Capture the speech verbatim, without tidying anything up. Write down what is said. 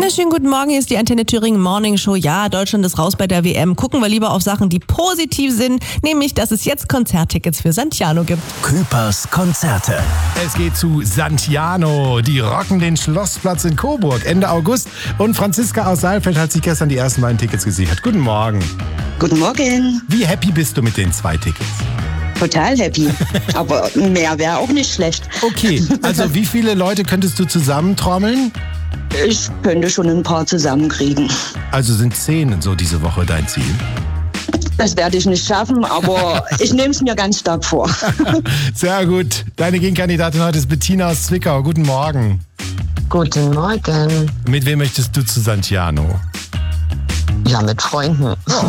wunderschönen guten Morgen, hier ist die Antenne Thüringen Morning Show. Ja, Deutschland ist raus bei der W M. Gucken wir lieber auf Sachen, die positiv sind, nämlich, dass es jetzt Konzerttickets für Santiano gibt. Küpers Konzerte. Es geht zu Santiano. Die rocken den Schlossplatz in Coburg Ende August. Und Franziska aus Saalfeld hat sich gestern die ersten beiden Tickets gesichert. Guten Morgen. Guten Morgen. Wie happy bist du mit den zwei Tickets? Total happy. Aber mehr wäre auch nicht schlecht. Okay, also wie viele Leute könntest du zusammentrommeln? Ich könnte schon ein paar zusammenkriegen. Also sind zehn so diese Woche dein Ziel? Das werde ich nicht schaffen, aber ich nehme es mir ganz stark vor. Sehr gut. Deine Gegenkandidatin heute ist Bettina aus Zwickau. Guten Morgen. Guten Morgen. Mit wem möchtest du zu Santiano? Ja, mit Freunden.